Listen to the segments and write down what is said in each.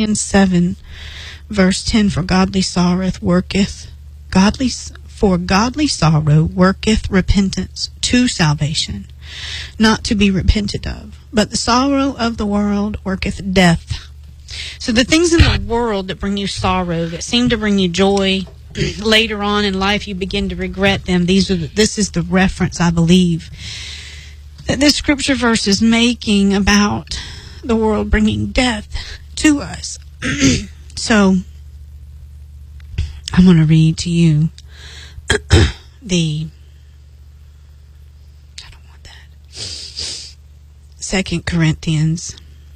Corinthians 7, verse 10, For godly sorrow worketh repentance to salvation, not to be repented of. But the sorrow of the world worketh death. So the things in the world that bring you sorrow, that seem to bring you joy, later on in life you begin to regret them. This is the reference, I believe, that this scripture verse is making about the world bringing death to us. So I'm going to read to you the 2 Corinthians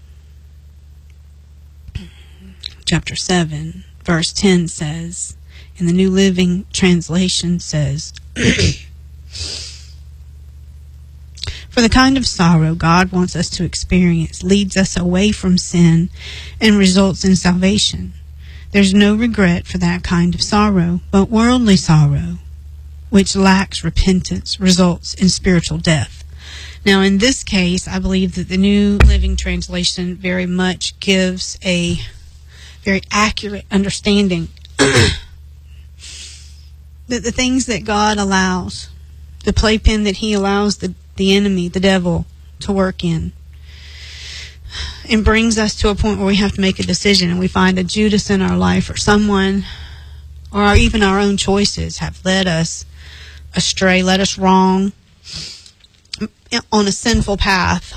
chapter 7, verse 10 says, in the New Living Translation says, For the kind of sorrow God wants us to experience leads us away from sin and results in salvation. There's no regret for that kind of sorrow, but worldly sorrow, which lacks repentance, results in spiritual death. Now, in this case, I believe that the New Living Translation very much gives a very accurate understanding that the things that God allows, the playpen that He allows the enemy, the devil, to work in, and brings us to a point where we have to make a decision, and we find a Judas in our life, or someone, or even our own choices have led us astray, led us wrong, on a sinful path,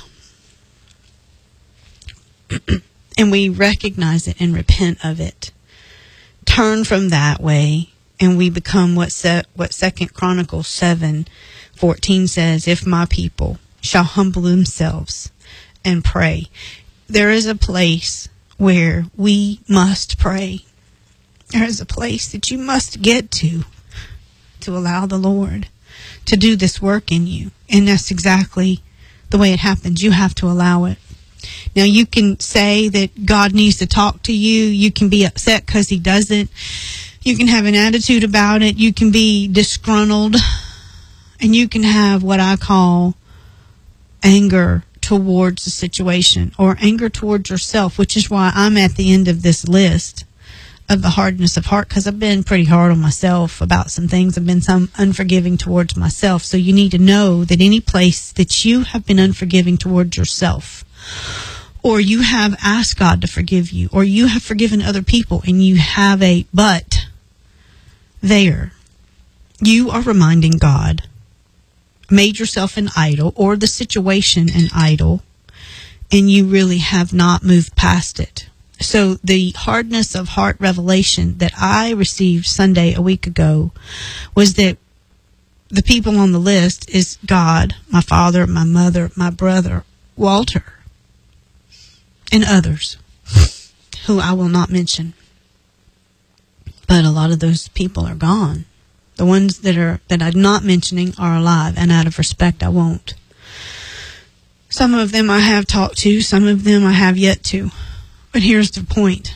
and we recognize it and repent of it, turn from that way, and we become what 2 Chronicles 7:14 says, if my people shall humble themselves and pray. There is a place where we must pray. There is a place that you must get to allow the Lord to do this work in you. And that's exactly the way it happens. You have to allow it. Now, you can say that God needs to talk to you. You can be upset because He doesn't. You can have an attitude about it. You can be disgruntled. And you can have what I call anger towards the situation, or anger towards yourself, which is why I'm at the end of this list of the hardness of heart, because I've been pretty hard on myself about some things. I've been some unforgiving towards myself. So you need to know that any place that you have been unforgiving towards yourself, or you have asked God to forgive you, or you have forgiven other people and you have a but there, you are reminding God, made yourself an idol, or the situation an idol, and you really have not moved past it. So the hardness of heart revelation that I received Sunday a week ago was that the people on the list is God, my father, my mother, my brother, Walter, and others who I will not mention. But a lot of those people are gone. The ones that I'm not mentioning are alive, and out of respect, I won't. Some of them I have talked to, some of them I have yet to. But here's the point.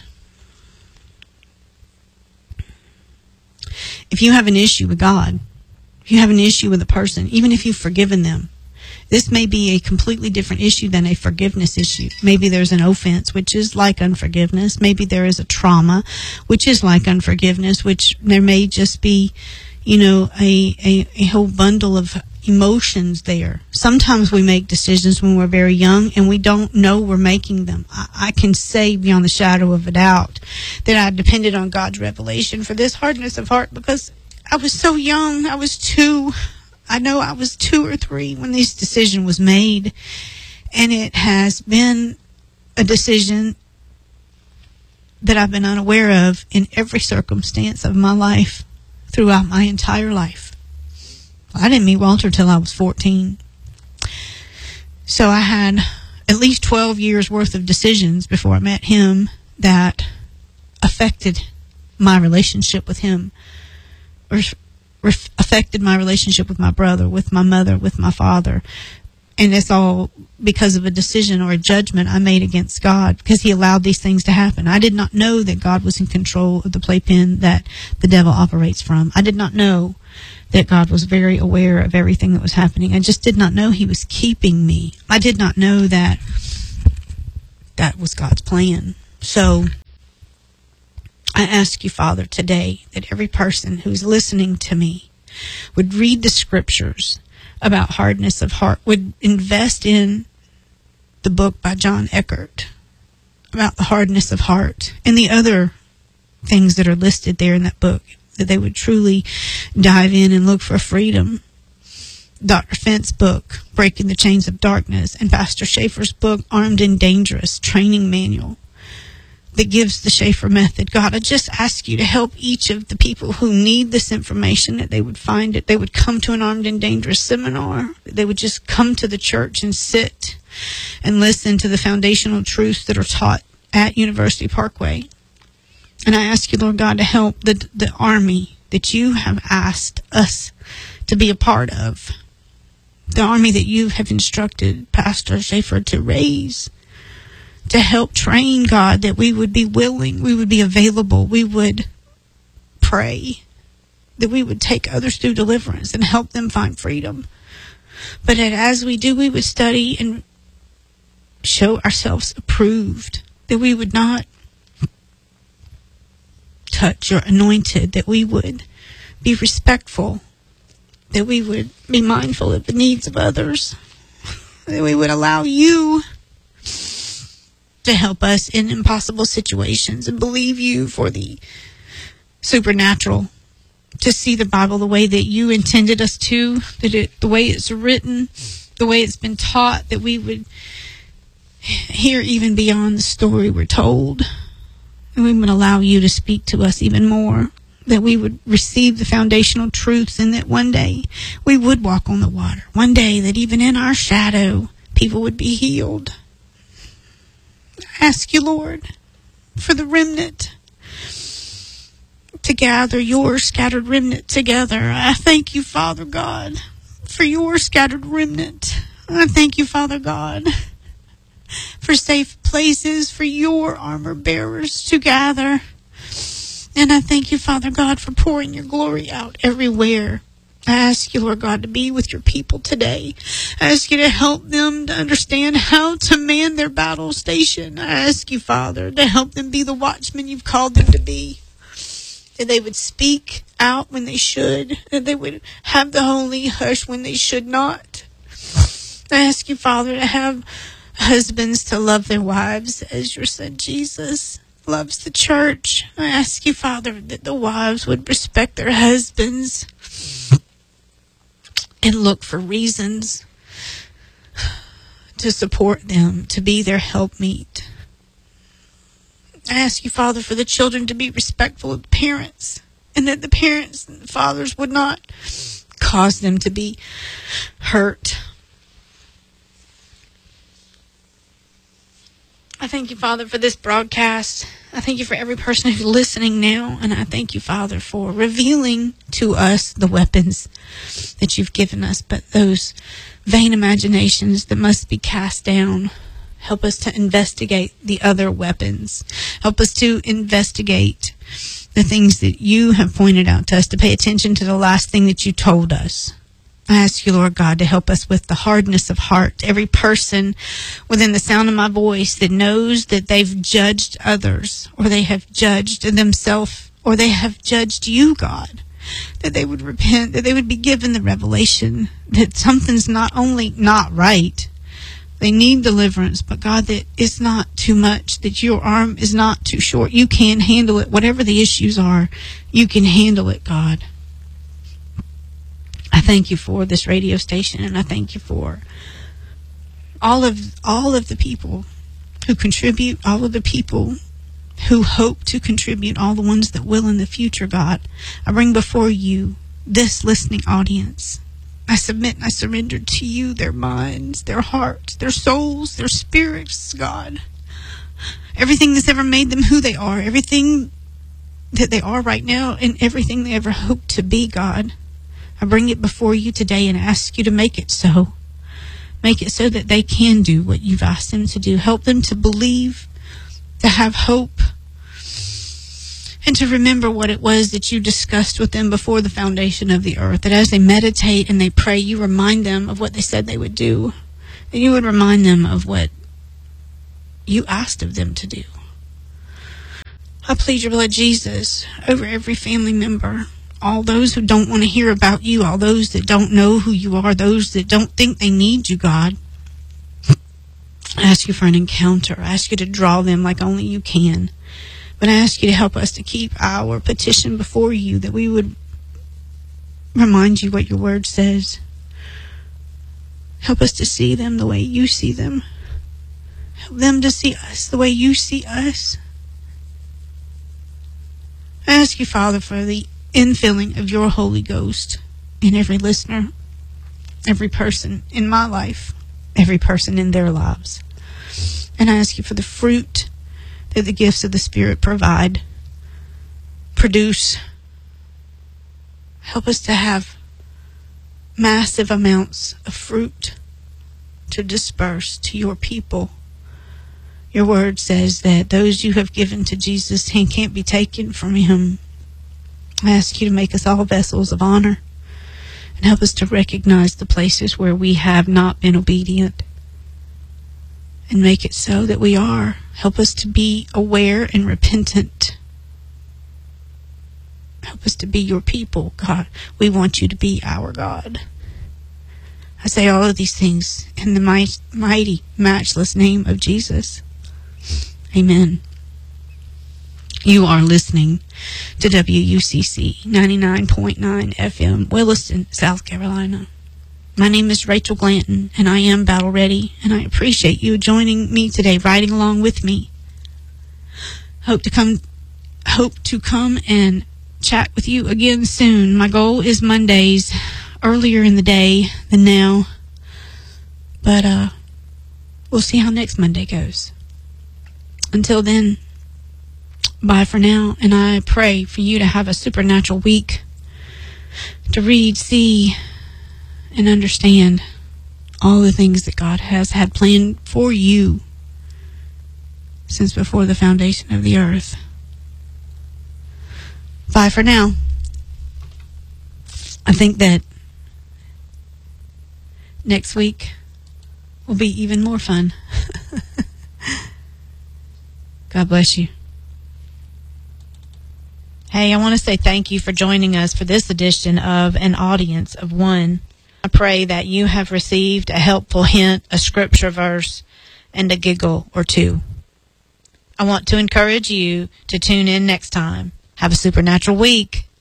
If you have an issue with God, if you have an issue with a person, even if you've forgiven them, this may be a completely different issue than a forgiveness issue. Maybe there's an offense, which is like unforgiveness. Maybe there is a trauma, which is like unforgiveness, which there may just be, a whole bundle of emotions there. Sometimes we make decisions when we're very young and we don't know we're making them. I can say beyond the shadow of a doubt that I depended on God's revelation for this hardness of heart, because I was so young. I was 2 or 3 when this decision was made, and it has been a decision that I've been unaware of in every circumstance of my life throughout my entire life. I didn't meet Walter till I was 14. So I had at least 12 years worth of decisions before I met him that affected my relationship with him, or affected my relationship with my brother, with my mother, with my father. And it's all because of a decision or a judgment I made against God, because He allowed these things to happen. I did not know that God was in control of the playpen that the devil operates from. I did not know that God was very aware of everything that was happening. I just did not know He was keeping me. I did not know that that was God's plan. So I ask you, Father, today that every person who's listening to me would read the scriptures about hardness of heart, would invest in the book by John Eckert about the hardness of heart and the other things that are listed there in that book, that they would truly dive in and look for freedom. Dr. Fent's book, Breaking the Chains of Darkness, and Pastor Schaefer's book, Armed and Dangerous, Training Manual, that gives the Schaefer method. God, I just ask you to help each of the people who need this information, that they would find it. They would come to an Armed and Dangerous seminar. They would just come to the church and sit and listen to the foundational truths that are taught at University Parkway. And I ask you, Lord God, to help the army that you have asked us to be a part of. The army that you have instructed Pastor Schaefer to raise, to help train, God, that we would be willing, we would be available, we would pray, that we would take others through deliverance and help them find freedom. But that as we do, we would study and show ourselves approved, that we would not touch your anointed, that we would be respectful, that we would be mindful of the needs of others, that we would allow you to help us in impossible situations and believe you for the supernatural, to see the Bible the way that you intended us to, the way it's written, the way it's been taught, that we would hear even beyond the story we're told, and we would allow you to speak to us even more, that we would receive the foundational truths, and that one day we would walk on the water. One day that even in our shadow, people would be healed. I ask you, Lord, for the remnant to gather your scattered remnant together. I thank you, Father God, for your scattered remnant. I thank you, Father God, for safe places for your armor bearers to gather. And I thank you, Father God, for pouring your glory out everywhere. I ask you, Lord God, to be with your people today. I ask you to help them to understand how to man their battle station. I ask you, Father, to help them be the watchmen you've called them to be. That they would speak out when they should. That they would have the holy hush when they should not. I ask you, Father, to have husbands to love their wives as your son Jesus loves the church. I ask you, Father, that the wives would respect their husbands and look for reasons to support them, to be their helpmeet. I ask you, Father, for the children to be respectful of the parents, and that the parents and the fathers would not cause them to be hurt. I thank you, Father, for this broadcast. I thank you for every person who's listening now. And I thank you, Father, for revealing to us the weapons that you've given us. But those vain imaginations that must be cast down. Help us to investigate the other weapons. Help us to investigate the things that you have pointed out to us, to pay attention to the last thing that you told us. I ask you, Lord God, to help us with the hardness of heart. Every person within the sound of my voice that knows that they've judged others, or they have judged themselves, or they have judged you, God, that they would repent, that they would be given the revelation that something's not only not right, they need deliverance, but God, that it's not too much, that your arm is not too short. You can handle it. Whatever the issues are, you can handle it, God. I thank you for this radio station, and I thank you for all of the people who contribute, all of the people who hope to contribute, all the ones that will in the future, God. I bring before you this listening audience. I submit and I surrender to you their minds, their hearts, their souls, their spirits, God. Everything that's ever made them who they are, everything that they are right now, and everything they ever hope to be, God. I bring it before you today and ask you to make it so. Make it so that they can do what you've asked them to do. Help them to believe, to have hope, and to remember what it was that you discussed with them before the foundation of the earth. That as they meditate and they pray, you remind them of what they said they would do. And you would remind them of what you asked of them to do. I plead your blood, Jesus, over every family member. All those who don't want to hear about you, all those that don't know who you are, those that don't think they need you, God. I ask you for an encounter. I ask you to draw them like only you can. But I ask you to help us to keep our petition before you, that we would remind you what your word says. Help us to see them the way you see them. Help them to see us the way you see us. I ask you, Father, for the infilling of your Holy Ghost in every listener, every person in my life, every person in their lives. And I ask you for the fruit that the gifts of the Spirit produce. Help us to have massive amounts of fruit to disperse to your people. Your word says that those you have given to Jesus can't be taken from him. I ask you to make us all vessels of honor and help us to recognize the places where we have not been obedient and make it so that we are. Help us to be aware and repentant. Help us to be your people, God. We want you to be our God. I say all of these things in the mighty, matchless name of Jesus. Amen. You are listening to WUCC 99.9 FM, Williston, South Carolina. My name is Rachel Glanton, and I am battle ready, and I appreciate you joining me today, riding along with me. Hope to come and chat with you again soon. My goal is Mondays, earlier in the day than now, but we'll see how next Monday goes. Until then, bye for now, and I pray for you to have a supernatural week, to read, see, and understand all the things that God has had planned for you since before the foundation of the earth. Bye for now. I think that next week will be even more fun. God bless you. Hey, I want to say thank you for joining us for this edition of An Audience of One. I pray that you have received a helpful hint, a scripture verse, and a giggle or two. I want to encourage you to tune in next time. Have a supernatural week.